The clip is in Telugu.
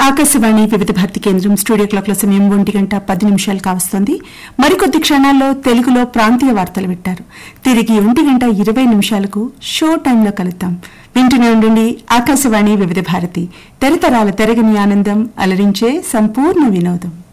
ఆకాశవాణి వివిధ భారతి కేంద్రం స్టూడియో క్లాక్ల సమయం 1:10 కావస్తోంది. మరికొద్ది క్షణాల్లో తెలుగులో ప్రాంతీయ వార్తలు వింటారు. తిరిగి 1:20 షో టైంలో కలుద్దాం. వింటూనే ఉండండి ఆకాశవాణి వివిధ భారతి, తరతరాల తరగని ఆనందం, అలరించే సంపూర్ణ వినోదం.